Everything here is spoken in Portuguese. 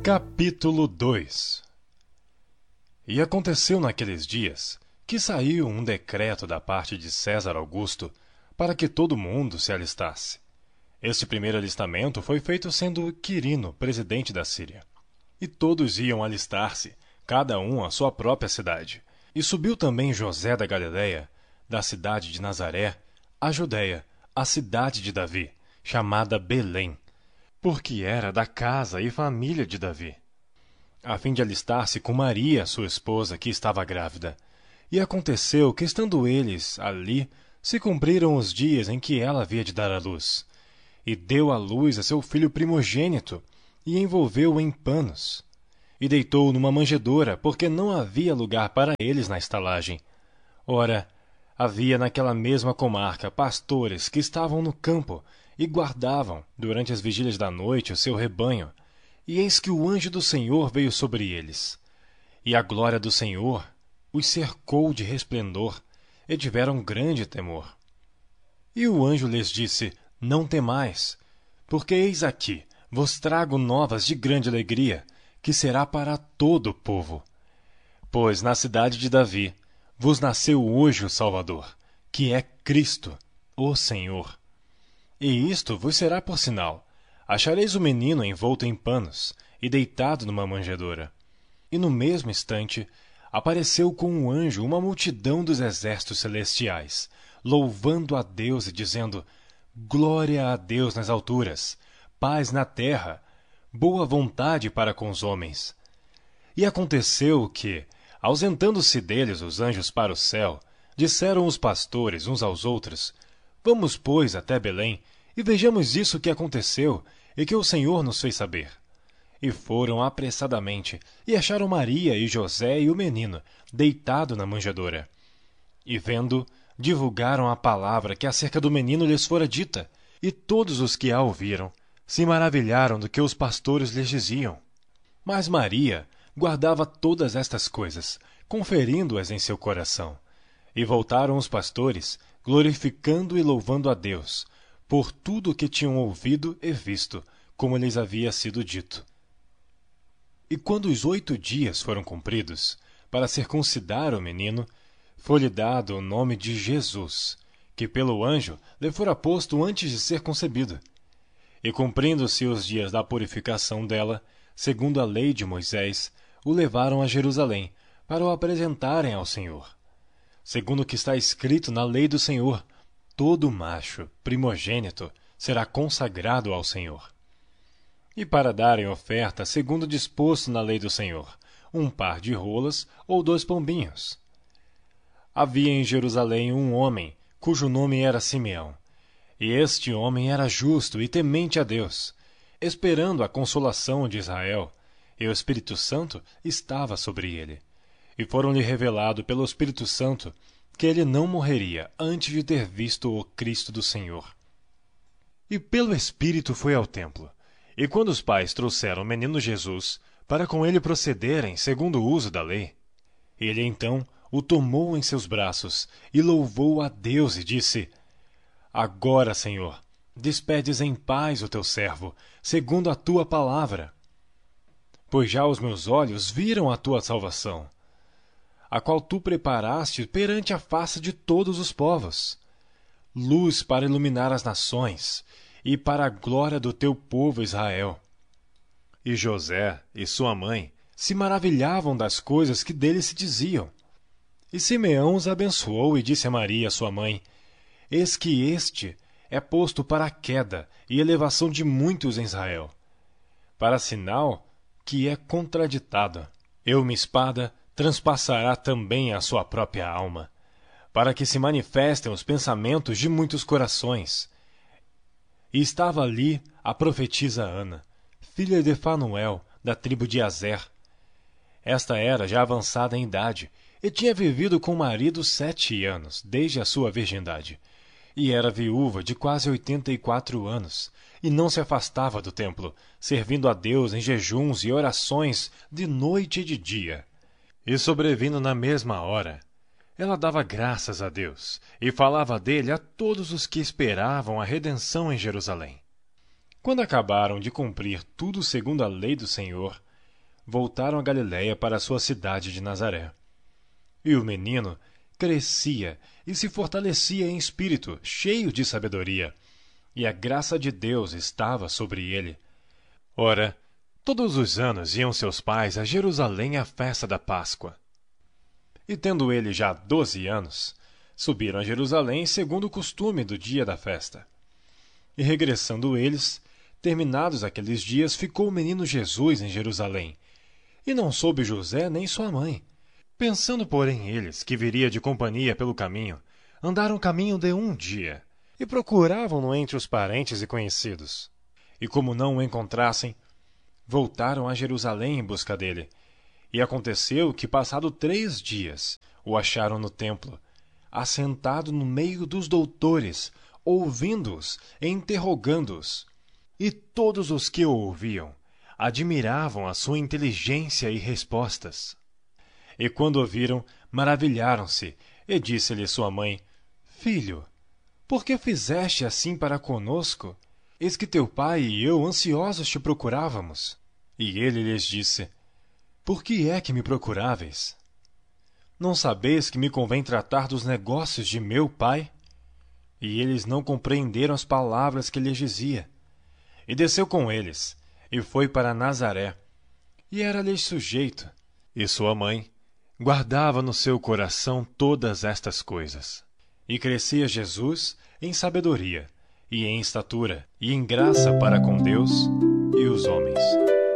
Capítulo 2. E aconteceu naqueles dias que saiu um decreto da parte de César Augusto para que todo mundo se alistasse. Este primeiro alistamento foi feito sendo Quirino presidente da Síria. E todos iam alistar-se, cada um à sua própria cidade. E subiu também José da Galiléia, da cidade de Nazaré, à Judéia, a cidade de Davi, chamada Belém, porque era da casa e família de Davi, a fim de alistar-se com Maria, sua esposa, que estava grávida. E aconteceu que, estando eles ali, se cumpriram os dias em que ela havia de dar à luz. E deu à luz a seu filho primogênito, e envolveu-o em panos. E deitou-o numa manjedoura, porque não havia lugar para eles na estalagem. Ora, havia naquela mesma comarca pastores que estavam no campo e guardavam, durante as vigílias da noite, o seu rebanho. E eis que o anjo do Senhor veio sobre eles. E a glória do Senhor os cercou de resplendor, e tiveram grande temor. E o anjo lhes disse: Não temais, porque eis aqui vos trago novas de grande alegria, que será para todo o povo. Pois na cidade de Davi vos nasceu hoje o Salvador, que é Cristo, o Senhor. E isto vos será por sinal: achareis o menino envolto em panos e deitado numa manjedoura. E no mesmo instante apareceu com um anjo uma multidão dos exércitos celestiais, louvando a Deus e dizendo: Glória a Deus nas alturas, paz na terra, boa vontade para com os homens. E aconteceu que, ausentando-se deles os anjos para o céu, disseram os pastores uns aos outros: Vamos, pois, até Belém, e vejamos isso que aconteceu e que o Senhor nos fez saber. E foram apressadamente, e acharam Maria e José e o menino, deitado na manjedoura. E vendo, divulgaram a palavra que acerca do menino lhes fora dita, e todos os que a ouviram se maravilharam do que os pastores lhes diziam. Mas Maria guardava todas estas coisas, conferindo-as em seu coração. E voltaram os pastores, glorificando e louvando a Deus, por tudo o que tinham ouvido e visto, como lhes havia sido dito. E quando os 8 dias foram cumpridos, para circuncidar o menino, foi-lhe dado o nome de Jesus, que pelo anjo lhe fora posto antes de ser concebido. E cumprindo-se os dias da purificação dela, segundo a lei de Moisés, o levaram a Jerusalém, para o apresentarem ao Senhor. Segundo o que está escrito na lei do Senhor, todo macho primogênito será consagrado ao Senhor. E para darem oferta segundo disposto na lei do Senhor, 1 par de rolas ou 2 pombinhos. Havia em Jerusalém um homem, cujo nome era Simeão. E este homem era justo e temente a Deus, esperando a consolação de Israel, e o Espírito Santo estava sobre ele. E foram-lhe revelado pelo Espírito Santo que ele não morreria antes de ter visto o Cristo do Senhor. E pelo Espírito foi ao templo. E quando os pais trouxeram o menino Jesus, para com ele procederem segundo o uso da lei, ele então o tomou em seus braços e louvou a Deus e disse: Agora, Senhor, despedes em paz o teu servo, segundo a tua palavra. Pois já os meus olhos viram a tua salvação, a qual tu preparaste perante a face de todos os povos, luz para iluminar as nações e para a glória do teu povo Israel. E José e sua mãe se maravilhavam das coisas que dele se diziam. E Simeão os abençoou e disse a Maria, sua mãe: Eis que este é posto para a queda e elevação de muitos em Israel, para sinal que é contraditado. E uma espada transpassará também a sua própria alma, para que se manifestem os pensamentos de muitos corações. E estava ali a profetisa Ana, filha de Fanuel, da tribo de Aser. Esta era já avançada em idade, e tinha vivido com o marido 7 anos, desde a sua virgindade. E era viúva de quase 84 anos, e não se afastava do templo, servindo a Deus em jejuns e orações de noite e de dia. E sobrevindo na mesma hora, ela dava graças a Deus e falava dele a todos os que esperavam a redenção em Jerusalém. Quando acabaram de cumprir tudo segundo a lei do Senhor, voltaram a Galiléia para a sua cidade de Nazaré. E o menino crescia e se fortalecia em espírito, cheio de sabedoria, e a graça de Deus estava sobre ele. Ora, todos os anos iam seus pais a Jerusalém à festa da Páscoa. E tendo ele já 12 anos, subiram a Jerusalém segundo o costume do dia da festa. E regressando eles, terminados aqueles dias, ficou o menino Jesus em Jerusalém, e não soube José nem sua mãe. Pensando, porém, eles que viria de companhia pelo caminho, andaram caminho de um dia, e procuravam-no entre os parentes e conhecidos. E como não o encontrassem, voltaram a Jerusalém em busca dele. E aconteceu que, passado 3 dias, o acharam no templo, assentado no meio dos doutores, ouvindo-os e interrogando-os. E todos os que o ouviam admiravam a sua inteligência e respostas. E quando o viram, maravilharam-se, e disse-lhe sua mãe: Filho, por que fizeste assim para conosco? Eis que teu pai e eu ansiosos te procurávamos. E ele lhes disse: Por que é que me procuráveis? Não sabeis que me convém tratar dos negócios de meu pai? E eles não compreenderam as palavras que lhes dizia. E desceu com eles, e foi para Nazaré, e era-lhes sujeito. E sua mãe guardava no seu coração todas estas coisas. E crescia Jesus em sabedoria, e em estatura, e em graça para com Deus e os homens.